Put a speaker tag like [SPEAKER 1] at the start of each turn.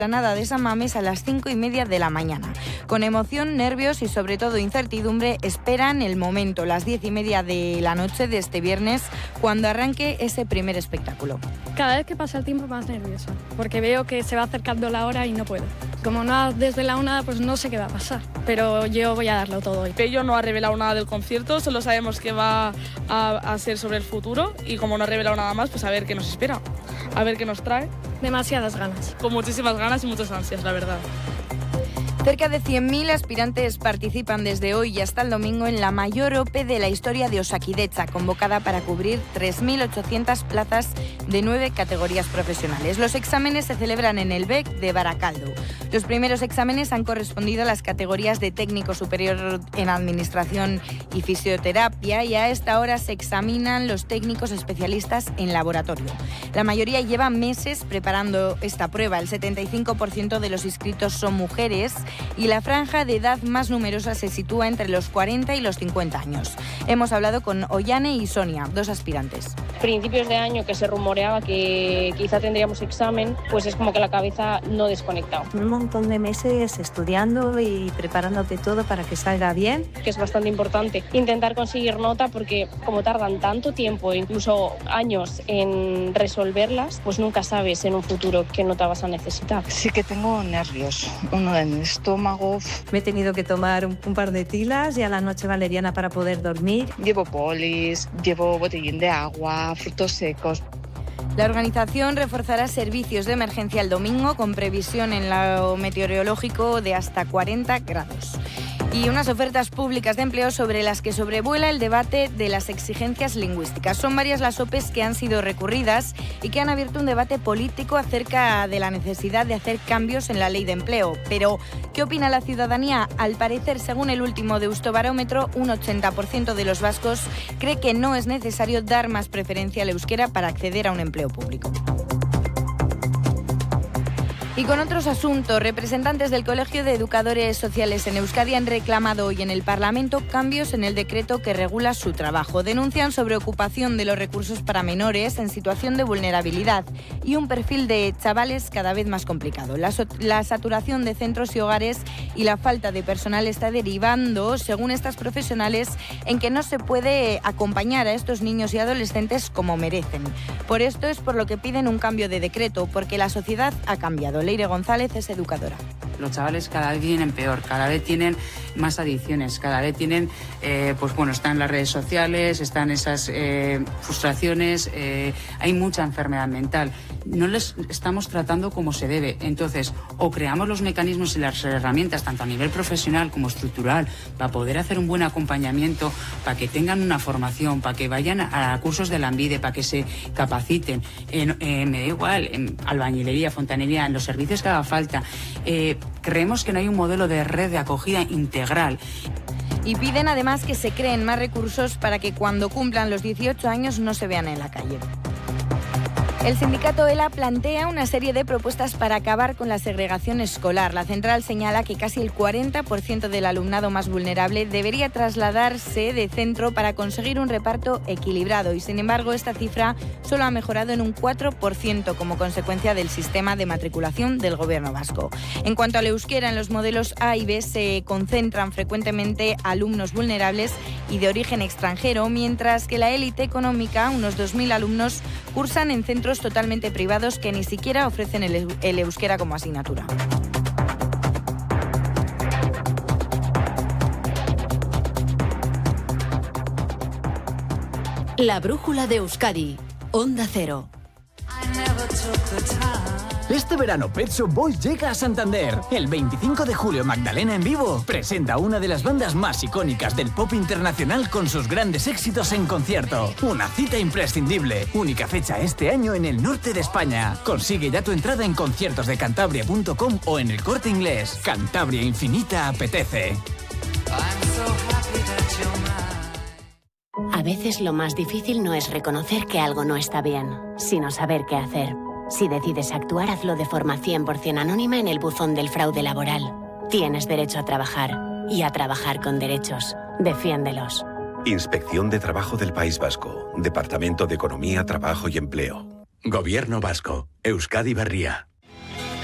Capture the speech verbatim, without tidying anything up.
[SPEAKER 1] Explanada de San Mamés a las cinco y media de la mañana. Con emoción, nervios y sobre todo incertidumbre esperan el momento, las diez y media de la noche de este viernes, cuando arranque ese primer espectáculo.
[SPEAKER 2] Cada vez que pasa el tiempo más nerviosa, porque veo que se va acercando la hora y no puedo. Como no ha desvelado nada, pues no sé qué va a pasar, pero yo voy a darlo todo hoy.
[SPEAKER 3] Pello no ha revelado nada del concierto, solo sabemos que va a, a ser sobre el futuro y como no ha revelado nada más, pues a ver qué nos espera, a ver qué nos trae.
[SPEAKER 2] Demasiadas ganas.
[SPEAKER 3] Con muchísimas ganas y muchas ansias, la verdad.
[SPEAKER 1] Cerca de cien mil aspirantes participan desde hoy y hasta el domingo en la mayor O P E de la historia de Osakidetza, convocada para cubrir tres mil ochocientas plazas de nueve categorías profesionales. Los exámenes se celebran en el B E C de Baracaldo. Los primeros exámenes han correspondido a las categorías de técnico superior en administración y fisioterapia, y a esta hora se examinan los técnicos especialistas en laboratorio. La mayoría lleva meses preparando esta prueba. El setenta y cinco por ciento de los inscritos son mujeres y la franja de edad más numerosa se sitúa entre los cuarenta y los cincuenta años. Hemos hablado con Ollane y Sonia, dos aspirantes.
[SPEAKER 4] Principios de año que se rumoreaba que quizá tendríamos examen, pues es como que la cabeza no desconecta.
[SPEAKER 5] Un montón de meses estudiando y preparándote todo para que salga bien.
[SPEAKER 4] Que es bastante importante intentar conseguir nota, porque como tardan tanto tiempo, incluso años en resolverlas, pues nunca sabes en un futuro qué nota vas a necesitar.
[SPEAKER 6] Sí que tengo nervios, uno en el estómago.
[SPEAKER 5] Me he tenido que tomar un, un par de tilas y a la noche valeriana para poder dormir.
[SPEAKER 6] Llevo polis, llevo botellín de agua, frutos secos.
[SPEAKER 1] La organización reforzará servicios de emergencia el domingo con previsión en lo meteorológico de hasta cuarenta grados. Y unas ofertas públicas de empleo sobre las que sobrevuela el debate de las exigencias lingüísticas. Son varias las O P Es que han sido recurridas y que han abierto un debate político acerca de la necesidad de hacer cambios en la ley de empleo. Pero, ¿qué opina la ciudadanía? Al parecer, según el último Deustobarómetro, un ochenta por ciento de los vascos cree que no es necesario dar más preferencia al euskera para acceder a un empleo público. Y con otros asuntos, representantes del Colegio de Educadores Sociales en Euskadi han reclamado hoy en el Parlamento cambios en el decreto que regula su trabajo. Denuncian sobreocupación de los recursos para menores en situación de vulnerabilidad y un perfil de chavales cada vez más complicado. La, so- la saturación de centros y hogares y la falta de personal está derivando, según estas profesionales, en que no se puede acompañar a estos niños y adolescentes como merecen. Por esto es por lo que piden un cambio de decreto, porque la sociedad ha cambiado. Leire González es educadora.
[SPEAKER 7] Los chavales cada vez vienen peor, cada vez tienen más adicciones, cada vez tienen, eh, pues bueno, están las redes sociales, están esas eh, frustraciones, eh, hay mucha enfermedad mental. No les estamos tratando como se debe. Entonces, o creamos los mecanismos y las herramientas, tanto a nivel profesional como estructural, para poder hacer un buen acompañamiento, para que tengan una formación, para que vayan a, a cursos de Lanbide, para que se capaciten. En, eh, me da igual, en albañilería, fontanería, en los servicios que haga falta. Eh, creemos que no hay un modelo de red de acogida integral.
[SPEAKER 1] Y piden además que se creen más recursos para que cuando cumplan los dieciocho años no se vean en la calle. El sindicato ELA plantea una serie de propuestas para acabar con la segregación escolar. La central señala que casi el cuarenta por ciento del alumnado más vulnerable debería trasladarse de centro para conseguir un reparto equilibrado y, sin embargo, esta cifra solo ha mejorado en un cuatro por ciento como consecuencia del sistema de matriculación del gobierno vasco. En cuanto al euskera, en los modelos A y B se concentran frecuentemente alumnos vulnerables y de origen extranjero, mientras que la élite económica, unos dos mil alumnos, cursan en centros totalmente privados que ni siquiera ofrecen el, el euskera como asignatura.
[SPEAKER 8] La brújula de Euskadi, Onda Cero.
[SPEAKER 9] Este verano Pet Shop Boys llega a Santander. El veinticinco de julio Magdalena en vivo presenta una de las bandas más icónicas del pop internacional con sus grandes éxitos en concierto. Una cita imprescindible. Única fecha este año en el norte de España. Consigue ya tu entrada en conciertos de cantabria punto com o en el Corte Inglés. Cantabria Infinita apetece.
[SPEAKER 10] A veces lo más difícil no es reconocer que algo no está bien, sino saber qué hacer. Si decides actuar, hazlo de forma cien por ciento anónima en el buzón del fraude laboral. Tienes derecho a trabajar y a trabajar con derechos. Defiéndelos.
[SPEAKER 11] Inspección de Trabajo del País Vasco. Departamento de Economía, Trabajo y Empleo.
[SPEAKER 12] Gobierno Vasco. Euskadi Berria.